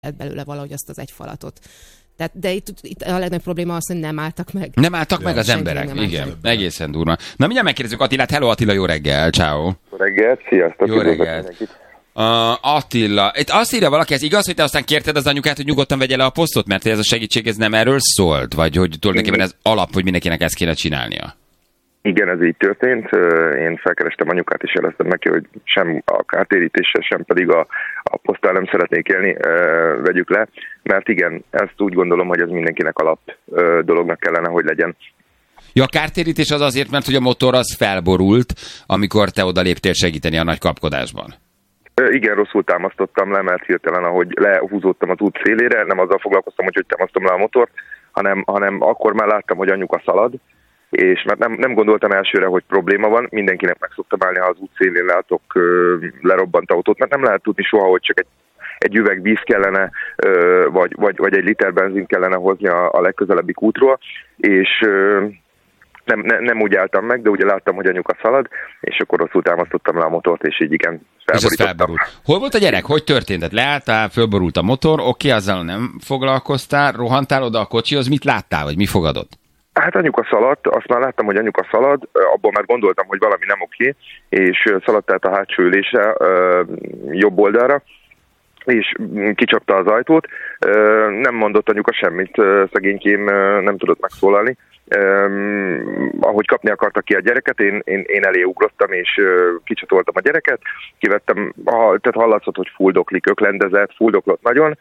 belőle valahogy azt az egy falatot. Tehát, de itt a legnagyobb probléma az, hogy nem álltak meg. Nem álltak meg az emberek, igen. Egészen durva. Na mindjárt megkérdezzük Attilát. Hello Attila, jó reggel, ciao. Jó reggelt, sziasztok. Jó reggelt. Attila, itt azt írja valaki, ez igaz, hogy te aztán kérted az anyukát, hogy nyugodtan vegye le a posztot, mert ez a segítség ez nem erről szólt? Vagy hogy tulajdonképpen ez alap, hogy mindenkinek ezt kéne csinálnia? Igen, ez így történt. Én felkerestem anyukát, és jeleztem neki, hogy sem a kártérítéssel, sem pedig a poszttal nem szeretnék élni, vegyük le. Mert igen, ezt úgy gondolom, hogy ez mindenkinek alap dolognak kellene, hogy legyen. Ja, a kártérítés az azért, mert hogy a motor az felborult, amikor te oda léptél segíteni a nagy kapkodásban. Igen, rosszul támasztottam le, mert hirtelen, ahogy lehúzódtam az út szélére, nem azzal foglalkoztam, hogy támasztom le a motort, hanem akkor már láttam, hogy anyuka szalad, és mert nem gondoltam elsőre, hogy probléma van, mindenkinek meg szoktam állni, ha az út szélén látok lerobbant autót, mert nem lehet tudni soha, hogy csak egy üveg víz kellene, vagy egy liter benzin kellene hozni a legközelebbi útról, és nem úgy álltam meg, de ugye láttam, hogy anyuka szalad, és akkor rosszul támasztottam le a motort, és így igen, felborítottam. Hol volt a gyerek? Hogy történt? Tehát leálltál, fölborult a motor, oké, azzal nem foglalkoztál, rohantál oda a kocsihoz, mit láttál, vagy mi fogadott? Hát anyuka szaladt, azt már láttam, hogy anyuka szalad, abban már gondoltam, hogy valami nem oké, és szaladt át a hátsó ülésre, jobb oldalra, és kicsapta az ajtót. Nem mondott anyuka semmit, szegénykém nem tudott megszólalni. Ahogy kapni akarta ki a gyereket, én elé ugrottam, és kicsatoltam a gyereket, kivettem, tehát hallatszott, hogy fuldoklik, öklendezett, fuldoklott nagyon.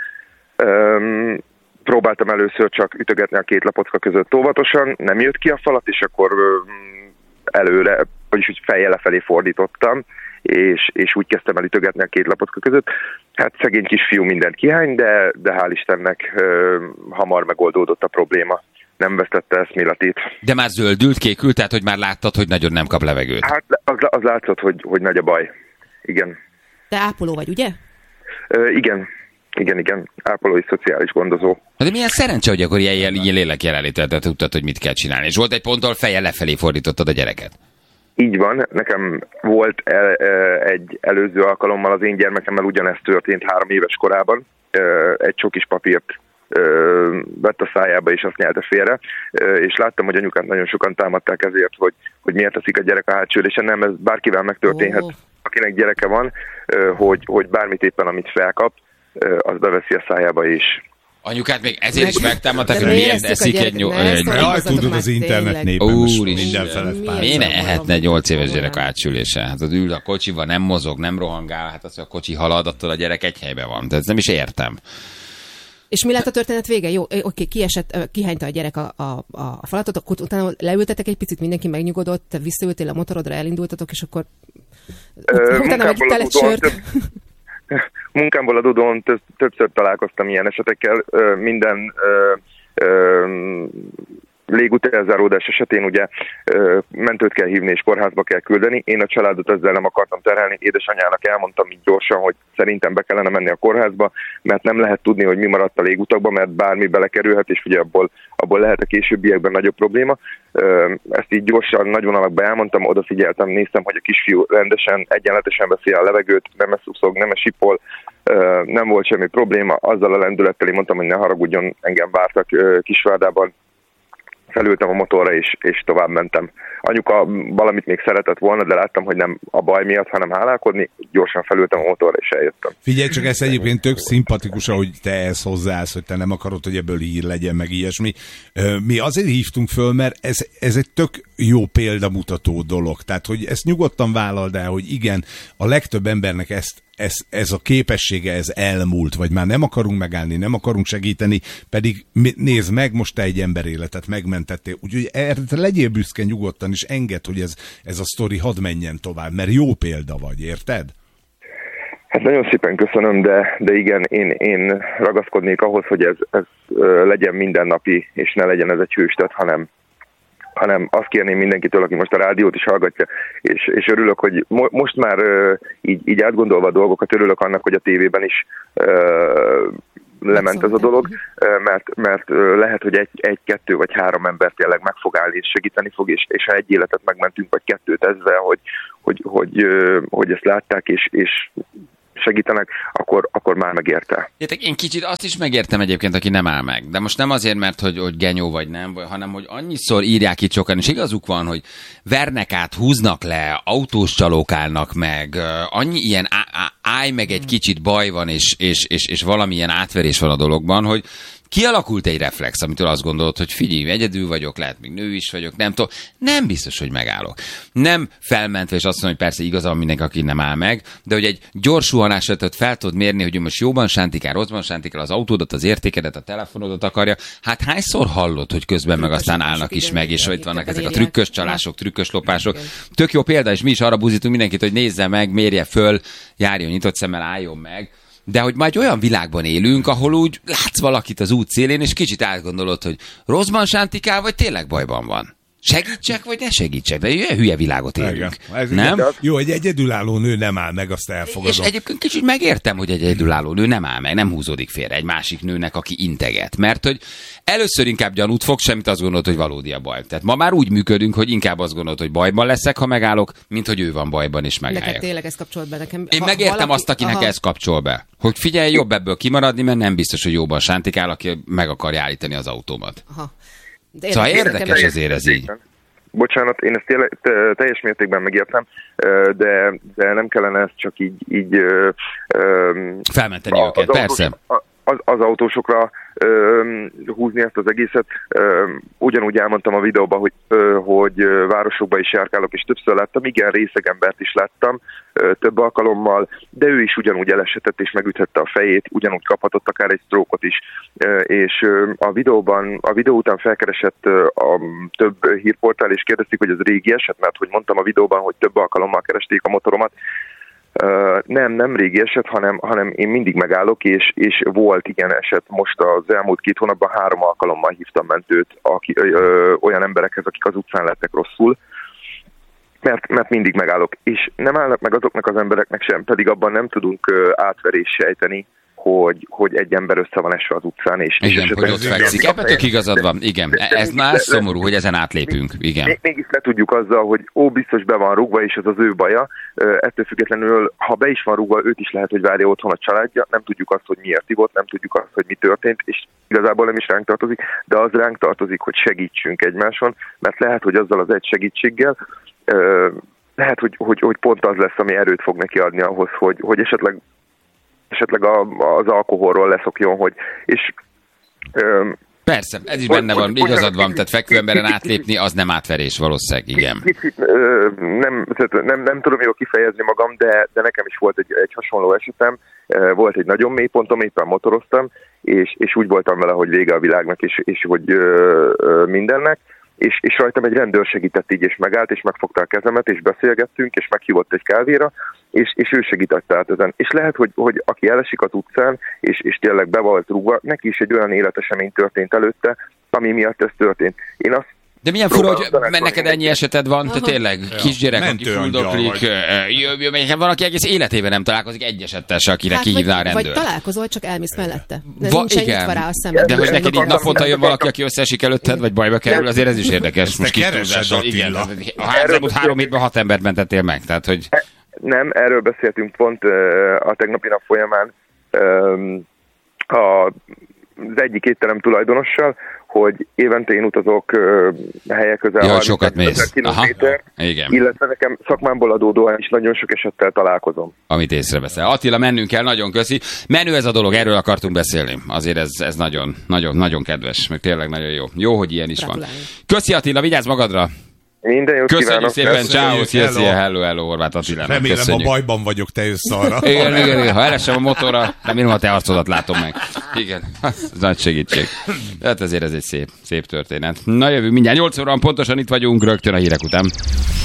Próbáltam először csak ütögetni a két lapocka között óvatosan, nem jött ki a falat, és akkor előre, vagyis úgy fejjel lefelé fordítottam, és úgy kezdtem el ütögetni a két lapocka között. Hát szegény kisfiú mindent kihány, de hál' Istennek hamar megoldódott a probléma. Nem vesztette eszméletét. De már zöldült, kékült, tehát hogy már láttad, hogy nagyon nem kap levegőt. Hát az látszott, hogy nagy a baj. Igen. Te ápoló vagy, ugye? Igen. Ápolói szociális gondozó. De milyen szerencse, hogy akkor ilyen lélek jelenléttel tudtad, hogy mit kell csinálni. És volt egy pont, ahol fejjel lefelé fordítottad a gyereket. Így van. Nekem volt egy előző alkalommal az én gyermekemmel ugyanezt történt 3 éves korában. Egy csokis papírt vett a szájába, és azt nyelte félre, és láttam, hogy anyukát nagyon sokan támadták ezért, hogy miért teszik a gyerek a hátsó ülésen. Nem, ez bárkivel megtörténhet, akinek gyereke van, hogy bármit éppen, amit felkap, az beveszi a szájába is. Anyukát még ezért is megtámadták, hogy miért eszik egy tudod, az internet népben most mindenfele pár. Miért ne ehetne egy 8 éves gyerek a hátsülésen? Hát az ül a kocsiban, nem mozog, nem rohangál, hát az, hogy a kocsi halad, attól a gyerek egy helyben van. De ezt nem is értem. És mi lett a történet vége? Jó, oké, kihányta a gyerek a falatot, akkor utána leültetek egy picit, mindenki megnyugodott, te visszaültél a motorodra, elindultatok, és akkor utána megittál egy sört. Munkámból adódóan többször találkoztam ilyen esetekkel. Minden légútelzáródás esetén ugye mentőt kell hívni és kórházba kell küldeni. Én a családot ezzel nem akartam terhelni. Édesanyjának elmondtam így gyorsan, hogy szerintem be kellene menni a kórházba, mert nem lehet tudni, hogy mi maradt a légutakban, mert bármi belekerülhet, és ugye abból lehet a későbbiekben nagyobb probléma. Ezt így gyorsan, nagy vonalakban elmondtam, odafigyeltem, néztem, hogy a kisfiú rendesen, egyenletesen veszi a levegőt, nem szuszog, nem sipol, nem volt semmi probléma. Azzal a lendülettel mondtam, hogy ne haragudjon, engem vártak Kisvárdában. Felültem a motorra, és tovább mentem. Anyuka valamit még szeretett volna, de láttam, hogy nem a baj miatt, hanem hálálkodni. Gyorsan felültem a motorra, és eljöttem. Figyelj csak, ez egyébként tök szimpatikus, hogy te ezt hozzáállsz, hogy te nem akarod, hogy ebből hír legyen, meg ilyesmi. Mi azért hívtunk föl, mert ez egy tök jó példamutató dolog. Tehát, hogy ezt nyugodtan vállald el, hogy igen, a legtöbb embernek ez a képessége, ez elmúlt, vagy már nem akarunk megállni, nem akarunk segíteni, pedig nézd meg, most te egy ember életet megmentettél. Úgyhogy erre legyél büszke nyugodtan, és engedd, hogy ez a sztori hadd menjen tovább, mert jó példa vagy, érted? Hát nagyon szépen köszönöm, de igen, én ragaszkodnék ahhoz, hogy ez legyen mindennapi, és ne legyen ez egy hőstet, hanem azt kérném mindenkitől, aki most a rádiót is hallgatja, és örülök, hogy most már így átgondolva a dolgokat, örülök annak, hogy a tévében is lement ez a dolog, mert lehet, hogy egy, 2 vagy 3 ember tényleg meg fog állni, és segíteni fog, és ha egy életet megmentünk, vagy 2 ezzel, hogy ezt látták, és segítenek, akkor már megérte. Én kicsit azt is megértem egyébként, aki nem áll meg. De most nem azért, mert hogy genyó vagy nem, hanem hogy annyiszor írják itt sokan, és igazuk van, hogy vernek át, húznak le, autós csalók állnak meg, annyi ilyen állj meg egy kicsit baj van, és valamilyen átverés van a dologban, hogy kialakult egy reflex, amitől azt gondolod, hogy figyelj, egyedül vagyok, lehet még nő is vagyok, nem tudom, nem biztos, hogy megállok. Nem felmentve, és azt mondom, hogy persze igaza van mindenki, aki nem áll meg, de hogy egy gyors suhanásra fel tudod mérni, hogy most jóban sántikál, rosszban sántikál, az autódat, az értékedet, a telefonodat akarja. Hát hányszor hallod, hogy közben meg aztán állnak is meg, és itt vannak ezek a trükkös csalások, trükkös lopások. Tök jó példa, és mi is arra buzítunk mindenkit, hogy nézze meg, mérje föl, járjon nyitott szemmel, álljon meg. De hogy majd olyan világban élünk, ahol úgy látsz valakit az út szélén, és kicsit átgondolod, hogy rosszban sántikál, vagy tényleg bajban van. Segítsek, vagy ne segítsek? De olyan hülye világot élünk. Nem? Jó, egy egyedülálló nő nem áll meg, azt elfogadom. És egyébként kicsit megértem, hogy egy egyedülálló nő nem áll meg, nem húzódik félre egy másik nőnek, aki integet. Mert hogy először inkább gyanút fog, semmit azt gondolod, hogy valódi a baj. Tehát ma már úgy működünk, hogy inkább azt gondolod, hogy bajban leszek, ha megállok, mint hogy ő van bajban, és megálljak. Neked tényleg ez kapcsolt be nekem. Én megértem azt, akinek ez kapcsol be. Hogy figyelj, jobb ebből kimaradni, mert nem biztos, hogy jóban sántikál, aki meg akarja állítani az autómat. Aha. Szóval érdekes azért ez így. Bocsánat, én ezt teljes mértékben megértem, de nem kellene ezt csak így felmenteni őket, persze. Az autósokra húzni ezt az egészet. Ugyanúgy elmondtam a videóban, hogy városokban is járkálok, és többször láttam, igen, részeg embert is láttam több alkalommal, de ő is ugyanúgy elesetett és megüthette a fejét, ugyanúgy kaphatott akár egy stroke-ot is. És a videó után felkeresett a több hírportál, és kérdezték, hogy ez régi eset, mert hogy mondtam a videóban, hogy több alkalommal keresték a motoromat. Nem régi eset, hanem én mindig megállok, és volt ilyen eset. Most az elmúlt 2 hónapban 3 alkalommal hívtam mentőt olyan emberekhez, akik az utcán lettek rosszul, mert mindig megállok. És nem állnak meg azoknak az embereknek sem, pedig abban nem tudunk átverést sejteni, hogy egy ember össze van esve az utcán. Igen, hogy ott fekszik. Ebben tök igazad van. Igen, ez már szomorú, hogy ezen átlépünk. Igen. Mégis le tudjuk azzal, hogy biztos be van rúgva, és ez az ő baja. Ettől függetlenül, ha be is van rúgva, őt is lehet, hogy várja otthon a családja. Nem tudjuk azt, hogy miért ivott, nem tudjuk azt, hogy mi történt, és igazából nem is ránk tartozik, de az ránk tartozik, hogy segítsünk egymáson, mert lehet, hogy azzal az egy segítséggel lehet, hogy pont az lesz, ami erőt fog neki adni ahhoz, hogy esetleg az alkoholról leszokjon, és persze, ez is benne van, igazad van, tehát fekvő emberen átlépni, az nem átverés valószínűleg, igen. Kicsit nem tudom jól kifejezni magam, de nekem is volt egy hasonló esetem, volt egy nagyon mély pontom, éppen motoroztam, és úgy voltam vele, hogy vége a világnak, és hogy mindennek, és rajtam egy rendőr segített így, és megállt, és megfogta a kezemet, és beszélgettünk, és meghívott egy kávéra, és ő segített át ezen. És lehet, hogy aki elesik az utcán, és tényleg be volt rúgva, neki is egy olyan életesemény történt előtte, ami miatt ez történt. De milyen fura, hogy neked ennyi eseted van, te tényleg kisgyerek, aki fuldoklik, van, aki egész életében nem találkozik egy esettel se, akire kihívná a rendőr. Vagy találkozol, csak elmész mellette. De nincs nyitva rá a szemed. De hogy neked így naponta jön valaki, aki összeesik előtted, vagy bajba kerül, azért ez is érdekes. Most kikeresed, igen. Az elmúlt 3 hétben 6 embert mentettél meg, tehát hogy... Nem, erről beszéltünk pont a tegnapi nap folyamán az egyik étterem tulajdonossal, hogy évente én utazok helyek közel 30 kilométer, illetve nekem szakmámból adódóan is nagyon sok esettel találkozom. Amit észreveszel. Attila, mennünk kell, nagyon köszi. Menő ez a dolog, erről akartunk beszélni. Azért ez nagyon, nagyon, nagyon kedves, meg tényleg nagyon jó. Jó, hogy ilyen is van. Köszi Attila, vigyázz magadra! Minden jót kívánok! Köszönjük szépen, ciao, hello, Horváth Attilának. Remélem, köszönjük. A bajban vagyok, te jössz arra. Igen, ha elesem a motorra, remélem, a te arcodat látom meg. Igen, ez nagy segítség. Hát ezért ez egy szép történet. Na jövő mindjárt 8 óra pontosan itt vagyunk, rögtön a hírek után.